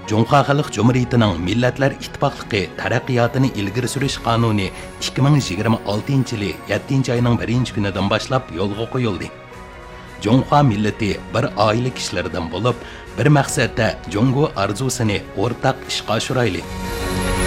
Cumhuriyet Halk Cumhuriyeti'nin Milletler İttifaqlığı taraqqiyotini ilgiri surish qonuni 2026 yili 7 ayının 1 kunidan başlap yo'lga qo'yildi. Cumhuriyet milleti bir oila kishilaridan bo'lib, bir maqsadda Jungo arzusini o'rtaq ishga oshirayli.